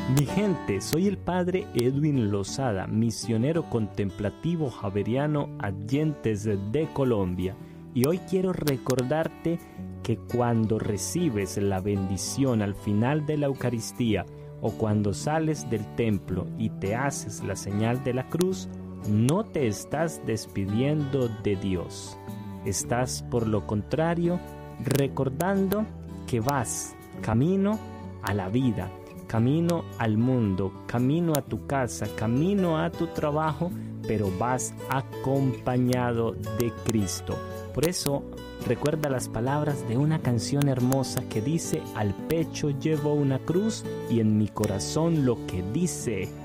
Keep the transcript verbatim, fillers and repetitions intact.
Mi gente, soy el padre Edwin Lozada, misionero contemplativo javeriano Adyentes de Colombia, y hoy quiero recordarte que cuando recibes la bendición al final de la Eucaristía o cuando sales del templo y te haces la señal de la cruz, no te estás despidiendo de Dios. Estás, por lo contrario, recordando que vas camino a la vida, camino al mundo, camino a tu casa, camino a tu trabajo, pero vas acompañado de Cristo. Por eso, recuerda las palabras de una canción hermosa que dice: al pecho llevo una cruz y en mi corazón lo que dice